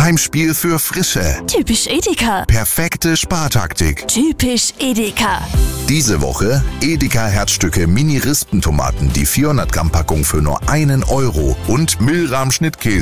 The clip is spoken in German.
Heimspiel für Frische. Typisch Edeka. Perfekte Spartaktik. Typisch Edeka. Diese Woche Edeka Herzstücke Mini-Rispentomaten, die 400 Gramm Packung für nur 1 Euro und Milram Schnittkäse.